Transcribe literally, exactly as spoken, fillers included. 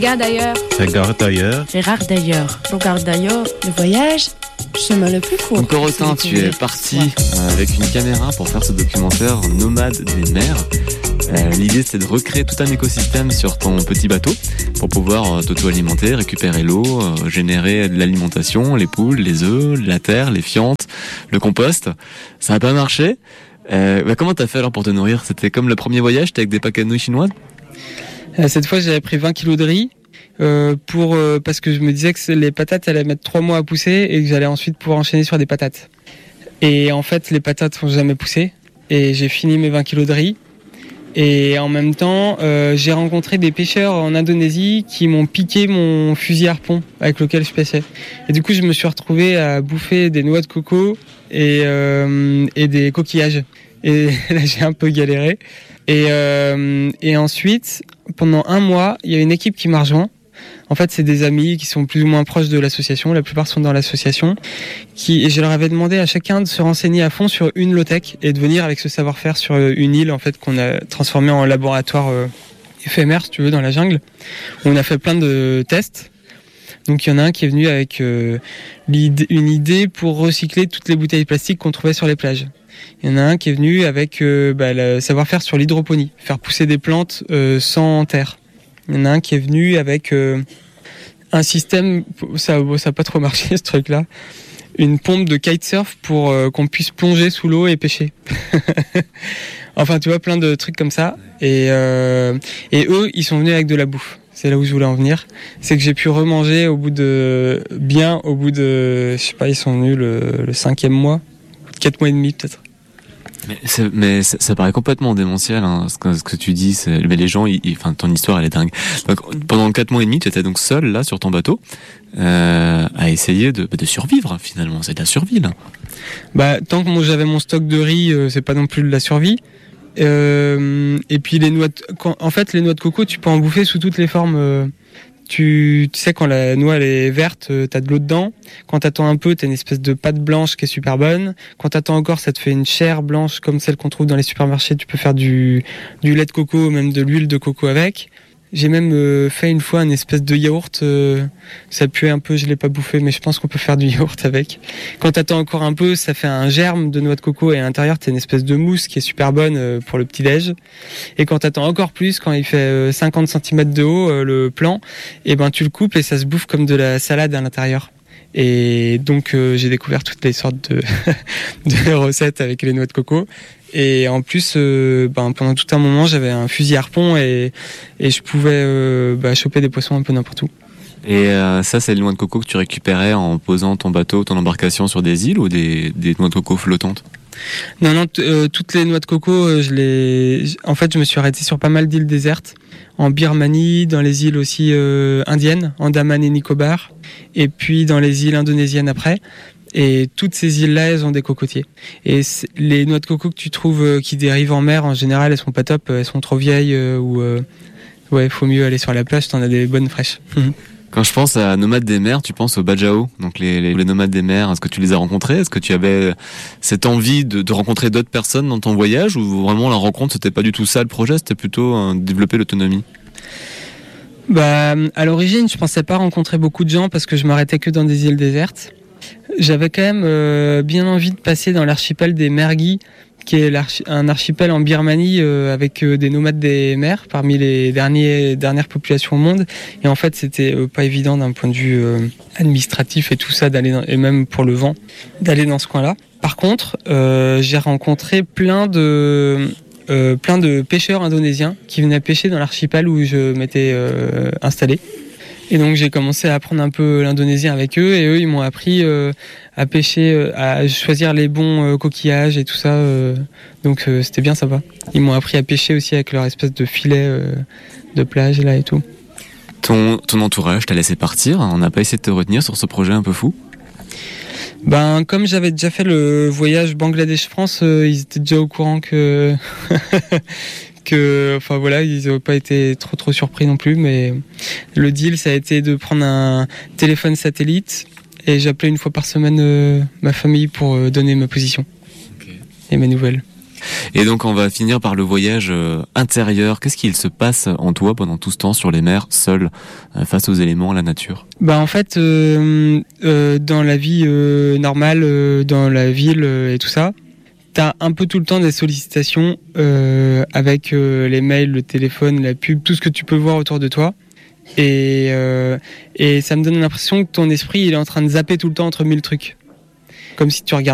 Regarde ailleurs. Regarde ailleurs. Regarde d'ailleurs. Regarde d'ailleurs. Le voyage, chemin le plus court. Donc Corotin, tu es parti euh, avec une caméra pour faire ce documentaire Nomade des mers. Euh, l'idée c'était de recréer tout un écosystème sur ton petit bateau pour pouvoir euh, t'auto-alimenter, récupérer l'eau, euh, générer de l'alimentation, les poules, les œufs, la terre, les fientes, le compost. Ça n'a pas marché. Euh, bah comment t'as fait alors pour te nourrir? C'était comme le premier voyage, t'es avec des paquets de nouilles chinoises? Euh, cette fois j'avais pris vingt kilos de riz. Euh, pour euh, parce que je me disais que les patates allaient mettre trois mois à pousser et que j'allais ensuite pouvoir enchaîner sur des patates. Et en fait, les patates n'ont jamais poussé et j'ai fini mes vingt kilos de riz. Et en même temps, euh, j'ai rencontré des pêcheurs en Indonésie qui m'ont piqué mon fusil harpon avec lequel je pêchais. Et du coup, je me suis retrouvé à bouffer des noix de coco et, euh, et des coquillages. Et là, j'ai un peu galéré. Et, euh, et ensuite, pendant un mois, il y a une équipe qui m'a rejoint. En fait, c'est des amis qui sont plus ou moins proches de l'association. La plupart sont dans l'association. Qui, et je leur avais demandé à chacun de se renseigner à fond sur une low-tech et de venir avec ce savoir-faire sur une île en fait qu'on a transformée en laboratoire euh, éphémère, si tu veux, dans la jungle. Où on a fait plein de tests. Donc, il y en a un qui est venu avec euh, une idée pour recycler toutes les bouteilles plastiques qu'on trouvait sur les plages. Il y en a un qui est venu avec euh, bah, le savoir-faire sur l'hydroponie, faire pousser des plantes euh, sans terre. Il y en a un qui est venu avec euh, un système, ça n'a pas trop marché ce truc-là, une pompe de kitesurf pour euh, qu'on puisse plonger sous l'eau et pêcher. Enfin, tu vois, plein de trucs comme ça. Et, euh, et eux, ils sont venus avec de la bouffe. C'est là où je voulais en venir. C'est que j'ai pu remanger au bout de, bien au bout de, je sais pas, ils sont venus le, le cinquième mois, quatre mois et demi peut-être. Mais, c'est, mais ça, ça paraît complètement démentiel, hein, ce, que, ce que tu dis. C'est, mais les gens, ils, enfin, ton histoire, elle est dingue. Donc, pendant quatre mois et demi, tu étais donc seul là sur ton bateau euh, à essayer de, de survivre. Finalement, c'est de la survie là. Bah, tant que moi, j'avais mon stock de riz, euh, c'est pas non plus de la survie. Euh, et puis les noix, de, quand, en fait, les noix de coco, tu peux en bouffer sous toutes les formes. Euh, Tu, tu sais, quand la noix elle est verte, euh, t'as de l'eau dedans. Quand t'attends un peu, t'as une espèce de pâte blanche qui est super bonne. Quand t'attends encore, ça te fait une chair blanche comme celle qu'on trouve dans les supermarchés. Tu peux faire du, du lait de coco, même de l'huile de coco avec. J'ai même euh, fait une fois une espèce de yaourt. Euh, ça puait un peu, je l'ai pas bouffé, mais je pense qu'on peut faire du yaourt avec. Quand t'attends encore un peu, ça fait un germe de noix de coco et à l'intérieur, t'as une espèce de mousse qui est super bonne euh, pour le petit-déj. Et quand t'attends encore plus, quand il fait euh, cinquante centimètres de haut, euh, le plan, et ben tu le coupes et ça se bouffe comme de la salade à l'intérieur. Et donc euh, j'ai découvert toutes les sortes de, de recettes avec les noix de coco. Et en plus, euh, ben, pendant tout un moment, j'avais un fusil harpon et, et je pouvais euh, bah, choper des poissons un peu n'importe où. Et euh, ça, c'est les noix de coco que tu récupérais en posant ton bateau, ton embarcation sur des îles ou des, des noix de coco flottantes? Non, non, t- euh, toutes les noix de coco, euh, je les... en fait, je me suis arrêté sur pas mal d'îles désertes, en Birmanie, dans les îles aussi euh, indiennes, Andaman et Nicobar, et puis dans les îles indonésiennes après. Et toutes ces îles-là, elles ont des cocotiers. Et les noix de coco que tu trouves euh, qui dérivent en mer, en général, elles sont pas top, elles sont trop vieilles euh, ou euh, ouais, faut mieux aller sur la plage, t'en as des bonnes fraîches. Quand je pense à nomades des mers, tu penses aux Bajau, donc les, les, les nomades des mers. Est-ce que tu les as rencontrés? Est-ce que tu avais cette envie de, de rencontrer d'autres personnes dans ton voyage, ou vraiment la rencontre, c'était pas du tout ça le projet, c'était plutôt euh, développer l'autonomie? Bah, à l'origine, je pensais pas rencontrer beaucoup de gens parce que je m'arrêtais que dans des îles désertes. J'avais quand même euh, bien envie de passer dans l'archipel des Mergui, qui est l'archi- un archipel en Birmanie euh, avec euh, des nomades des mers parmi les derniers, dernières populations au monde. Et en fait, c'était euh, pas évident d'un point de vue euh, administratif et tout ça, d'aller dans, et même pour le vent, d'aller dans ce coin-là. Par contre, euh, j'ai rencontré plein de, euh, plein de pêcheurs indonésiens qui venaient pêcher dans l'archipel où je m'étais euh, installé. Et donc j'ai commencé à apprendre un peu l'indonésien avec eux, et eux ils m'ont appris euh, à pêcher, euh, à choisir les bons euh, coquillages et tout ça. Euh, donc euh, c'était bien sympa. Ils m'ont appris à pêcher aussi avec leur espèce de filet euh, de plage là et tout. Ton, ton entourage t'a laissé partir? On n'a pas essayé de te retenir sur ce projet un peu fou? Ben comme j'avais déjà fait le voyage Bangladesh-France, euh, ils étaient déjà au courant que que, enfin voilà, ils n'ont pas été trop trop surpris non plus, mais le deal ça a été de prendre un téléphone satellite et j'appelais une fois par semaine euh, ma famille pour euh, donner ma position okay. et mes nouvelles. Et donc on va finir par le voyage euh, intérieur. Qu'est-ce qu'il se passe en toi pendant tout ce temps sur les mers, seul, euh, face aux éléments, la nature? Bah en fait, euh, euh, dans la vie euh, normale, euh, dans la ville euh, et tout ça, t'as un peu tout le temps des sollicitations euh, avec euh, les mails, le téléphone, la pub, tout ce que tu peux voir autour de toi. Et, euh, et ça me donne l'impression que ton esprit il est en train de zapper tout le temps entre mille trucs. Comme si tu regardais